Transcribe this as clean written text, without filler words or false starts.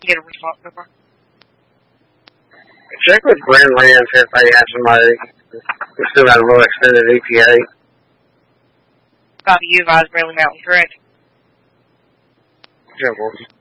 get a response so far. Check with Glen Land if they have somebody who still got a little extended EPA. Copy you, advise Bradley Mountain, correct? Yeah, well.